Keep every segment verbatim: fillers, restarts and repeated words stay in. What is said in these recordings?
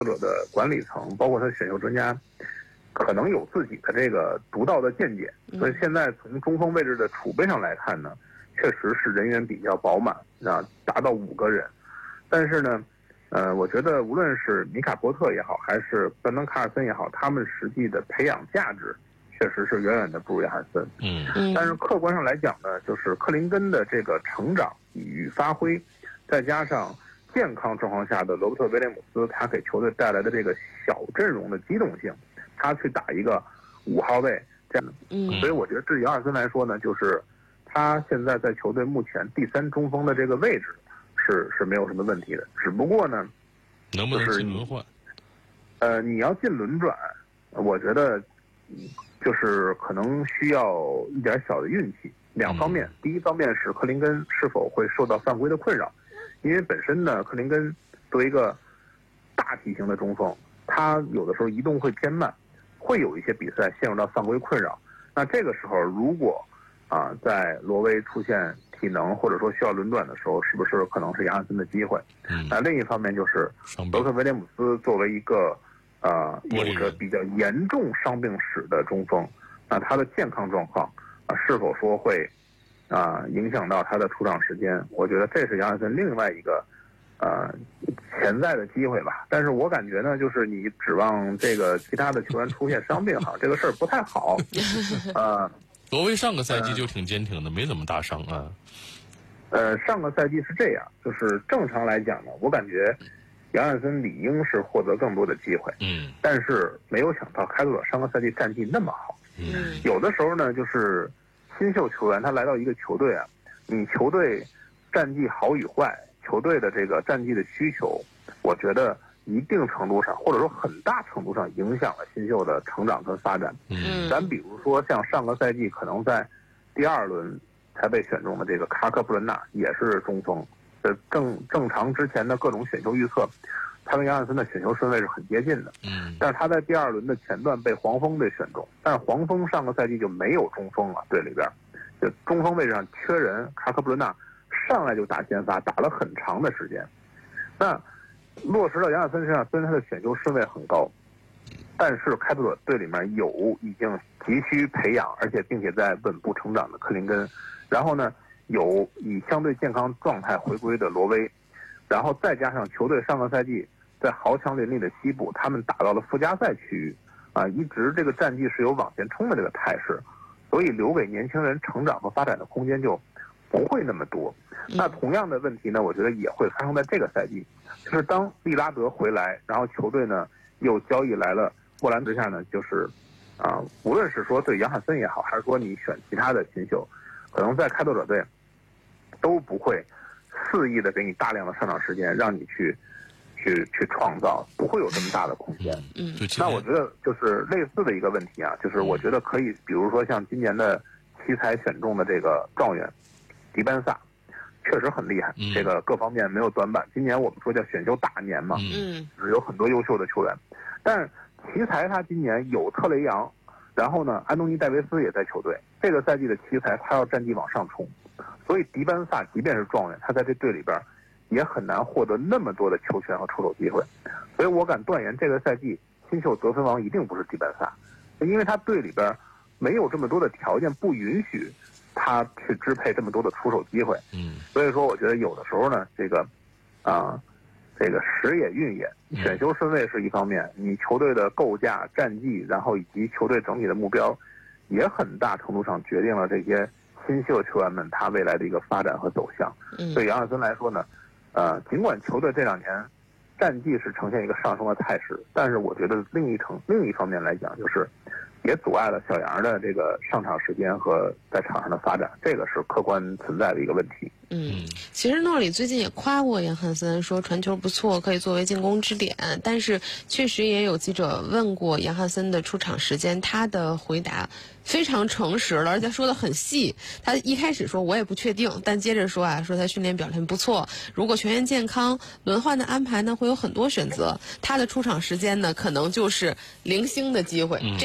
者的管理层，包括他选秀专家，可能有自己的这个独到的见解，所以现在从中锋位置的储备上来看呢，确实是人员比较饱满啊，达到五个人。但是呢，呃，我觉得无论是米卡波特也好，还是班登卡尔森也好，他们实际的培养价值确实是远远的不如约翰森。 嗯， 但是客观上来讲呢，就是克林根的这个成长与发挥，再加上健康状况下的罗伯特威廉姆斯，他给球队带来的这个小阵容的机动性，他去打一个五号位这样的， 嗯， 所以我觉得对于阿尔森来说呢，就是他现在在球队目前第三中锋的这个位置是是没有什么问题的，只不过呢， 能不能进轮换？ 呃，你要进轮转，我觉得就是可能需要一点小的运气。两方面，第一方面是克林根是否会受到犯规的困扰，因为本身呢，克林根作为一个大体型的中锋，他有的时候移动会偏慢，会有一些比赛陷入到犯规困扰。那这个时候，如果啊在罗威出现体能或者说需要轮转的时候，是不是可能是亚汉森的机会？ 嗯， 那另一方面就是罗特威廉姆斯作为一个呃有着比较严重伤病史的中锋，那他的健康状况啊是否说会啊影响到他的出场时间？我觉得这是亚汉森另外一个呃潜在的机会吧。但是我感觉呢，就是你指望这个其他的球员出现伤病，好，这个事儿不太好。呃， 罗威上个赛季就挺坚挺的，呃、没怎么大伤啊。 呃，上个赛季是这样，就是正常来讲呢，我感觉杨汉森理应是获得更多的机会， 嗯， 但是没有想到开拓者上个赛季战绩那么好， 嗯， 有的时候呢，就是新秀球员他来到一个球队啊，你球队战绩好与坏，球队的这个战绩的需求，我觉得一定程度上或者说很大程度上影响了新秀的成长跟发展。 嗯， 咱比如说像上个赛季可能在第二轮才被选中的这个卡克布伦纳，也是中锋。呃，正正常之前的各种选秀预测，他跟杨汉森的选秀顺位是很接近的。 嗯， 但是他在第二轮的前段被黄蜂队选中，但是黄蜂上个赛季就没有中锋了，队里边就中锋位置上缺人，卡克布伦纳上来就打先发，打了很长的时间。那落实到杨汉森身上，虽然他的选秀顺位很高，但是开拓者队里面有已经急需培养，而且并且在稳步成长的克林根，然后呢，有以相对健康状态回归的罗威，然后再加上球队上个赛季在豪强林立的西部，他们打到了附加赛区域，啊，一直这个战绩是有往前冲的这个态势，所以留给年轻人成长和发展的空间就不会那么多。那同样的问题呢，我觉得也会发生在这个赛季，就是当利拉德回来，然后球队呢又交易来了莫兰之下呢，就是啊，无论是说对杨汉森也好，还是说你选其他的新秀，可能在开拓者队都不会肆意的给你大量的上场时间，让你去去去创造，不会有这么大的空间。 嗯， 那我觉得就是类似的一个问题啊，就是我觉得可以，比如说像今年的奇才选中的这个状元迪班萨，确实很厉害， 嗯、 这个各方面没有短板。今年我们说叫选秀大年嘛， 嗯， 就是有很多优秀的球员，但是奇才他今年有特雷杨，然后呢，安东尼戴维斯也在球队。这个赛季的奇才他要战绩往上冲，所以迪班萨即便是状元，他在这队里边也很难获得那么多的球权和出手机会。所以我敢断言，这个赛季新秀得分王一定不是迪班萨，因为他队里边没有这么多的条件，不允许他去支配这么多的出手机会。 嗯， 所以说我觉得有的时候呢，这个啊。这个时也运也，选秀顺位是一方面，你球队的构架、战绩，然后以及球队整体的目标，也很大程度上决定了这些新秀球员们他未来的一个发展和走向。 嗯、 对杨汉森来说呢，呃，尽管球队这两年战绩是呈现一个上升的态势，但是我觉得另一层另一方面来讲，就是也阻碍了小杨的这个上场时间和在场上的发展，这个是客观存在的一个问题。 嗯，其实诺里最近也夸过杨汉森，说传球不错，可以作为进攻支点。但是确实也有记者问过杨汉森的出场时间，他的回答非常诚实了，而且说的很细。他一开始说我也不确定，但接着说啊，说他训练表现不错，如果全员健康，轮换的安排呢会有很多选择。他的出场时间呢，可能就是零星的机会，嗯、这已经说的。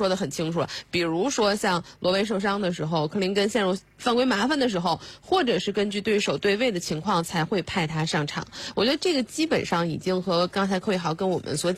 得很清楚了。比如说像罗威受伤的时候，克林根陷入犯规麻烦的时候，或者是根据对手对位的情况才会派他上场。我觉得这个基本上已经和刚才寇一豪跟我们所